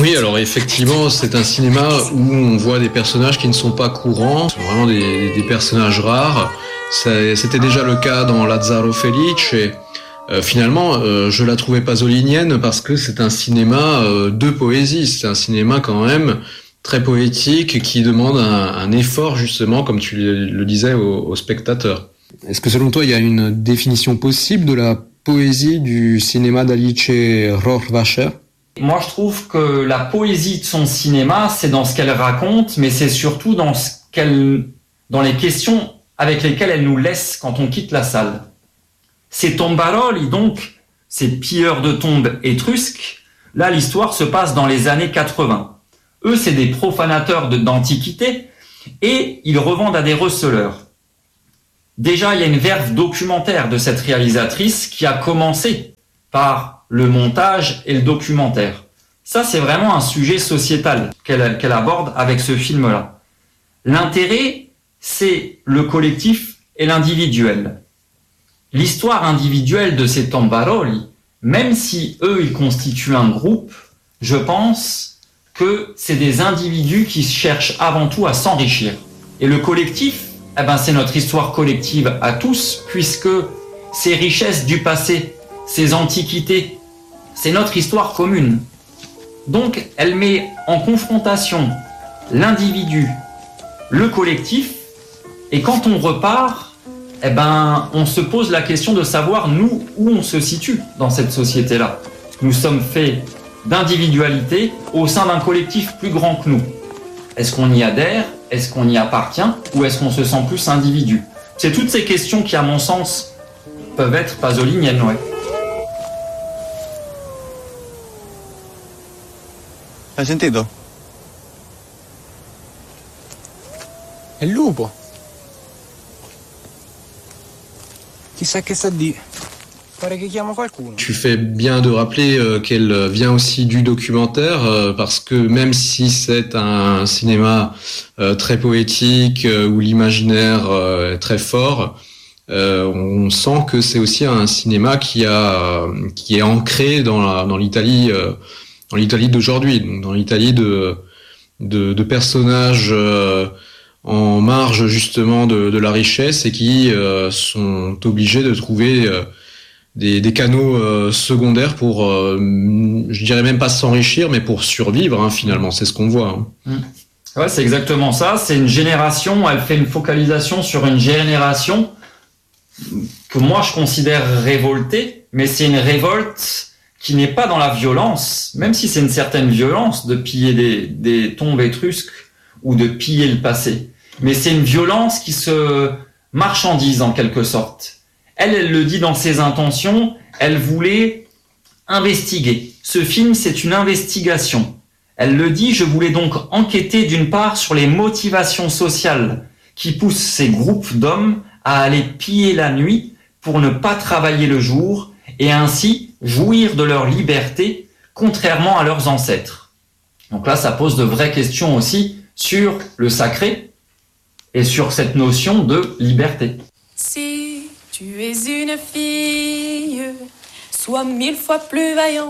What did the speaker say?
Oui, alors effectivement, c'est un cinéma où on voit des personnages qui ne sont pas courants, c'est vraiment des personnages rares. C'était déjà le cas dans Lazzaro Felice et finalement, je la trouvais pasolinienne parce que c'est un cinéma de poésie, c'est un cinéma quand même très poétique qui demande un effort justement, comme tu le disais, aux spectateurs. Est-ce que selon toi, il y a une définition possible de la poésie du cinéma d'Alice Rohrwacher ? Moi, je trouve que la poésie de son cinéma, c'est dans ce qu'elle raconte, mais c'est surtout dans les questions avec lesquelles elle nous laisse quand on quitte la salle. Ces tombaroli, donc, ces pilleurs de tombes étrusques, là, l'histoire se passe dans les années 80. Eux, c'est des profanateurs d'antiquité et ils revendent à des receleurs. Déjà, il y a une verve documentaire de cette réalisatrice qui a commencé par le montage et le documentaire. Ça, c'est vraiment un sujet sociétal qu'elle aborde avec ce film-là. L'intérêt, c'est le collectif et l'individuel. L'histoire individuelle de ces tombaroli, même si eux, ils constituent un groupe, je pense que c'est des individus qui cherchent avant tout à s'enrichir. Et le collectif, c'est notre histoire collective à tous, puisque ces richesses du passé, ces antiquités, c'est notre histoire commune. Donc, elle met en confrontation l'individu, le collectif, et quand on repart, on se pose la question de savoir, nous, où on se situe dans cette société-là. Nous sommes faits d'individualité au sein d'un collectif plus grand que nous. Est-ce qu'on y adhère ? Est-ce qu'on y appartient ? Ou est-ce qu'on se sent plus individu ? C'est toutes ces questions qui, à mon sens, peuvent être pasoliniennes, ouais. Hai sentito? È il lupo. Chissà che sta di. Pare che chiama qualcuno. Tu fais bien de rappeler qu'elle vient aussi du documentaire parce que même si c'est un cinéma très poétique où l'imaginaire est très fort, on sent que c'est aussi un cinéma qui est ancré dans l'Italie d'aujourd'hui, donc dans l'Italie de personnages en marge justement de la richesse et qui sont obligés de trouver des canaux secondaires pour, je dirais même pas s'enrichir, mais pour survivre, finalement, c'est ce qu'on voit. Ouais, c'est exactement ça. C'est une génération, elle fait une focalisation sur une génération que moi je considère révoltée, mais c'est une révolte qui n'est pas dans la violence, même si c'est une certaine violence de piller des tombes étrusques ou de piller le passé. Mais c'est une violence qui se marchandise en quelque sorte. Elle le dit dans ses intentions, elle voulait investiguer. Ce film, c'est une investigation. Elle le dit, je voulais donc enquêter d'une part sur les motivations sociales qui poussent ces groupes d'hommes à aller piller la nuit pour ne pas travailler le jour et ainsi jouir de leur liberté, contrairement à leurs ancêtres. Donc là, ça pose de vraies questions aussi sur le sacré et sur cette notion de liberté. Si tu es une fille, sois 1000 fois plus vaillante.